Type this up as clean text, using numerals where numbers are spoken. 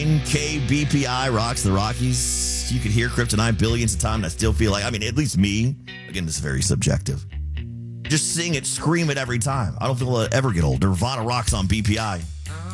10K BPI rocks the Rockies. You could hear Kryptonite billions of times, and I still feel like, at least me, again, this is very subjective. Just sing it, scream it every time. I don't feel it'll ever get old. Nirvana rocks on BPI.